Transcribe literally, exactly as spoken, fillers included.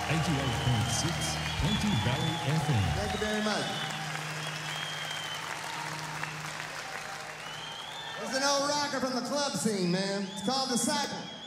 eighty-eight point six, Twenty Valley F M. Thank you very much. It's an old rocker from the club scene, man. It's called Disciple.